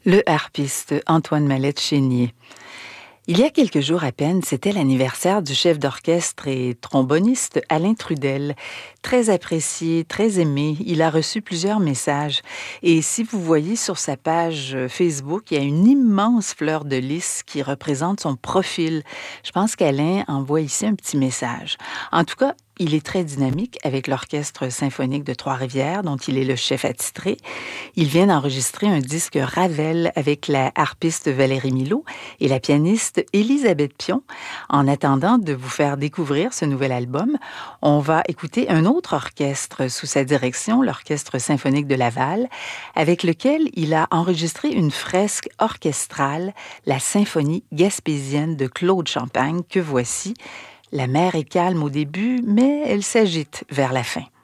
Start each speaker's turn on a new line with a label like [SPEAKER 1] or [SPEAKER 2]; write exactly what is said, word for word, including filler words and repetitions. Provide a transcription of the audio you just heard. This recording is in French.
[SPEAKER 1] Le harpiste Antoine Mallette-Chénier. Il y a quelques jours à peine, c'était l'anniversaire du chef d'orchestre et tromboniste Alain Trudel. Très apprécié, très aimé, il a reçu plusieurs messages. Et si vous voyez sur sa page Facebook, il y a une immense fleur de lys qui représente son profil. Je pense qu'Alain envoie ici un petit message. En tout cas, il est très dynamique avec l'Orchestre symphonique de Trois-Rivières, dont il est le chef attitré. Il vient d'enregistrer un disque Ravel avec la harpiste Valérie Milot et la pianiste Élisabeth Pion. En attendant de vous faire découvrir ce nouvel album, on va écouter un autre orchestre sous sa direction, l'Orchestre symphonique de Laval, avec lequel il a enregistré une fresque orchestrale, la Symphonie gaspésienne de Claude Champagne, que voici. La mer est calme au début, mais elle s'agite vers la fin.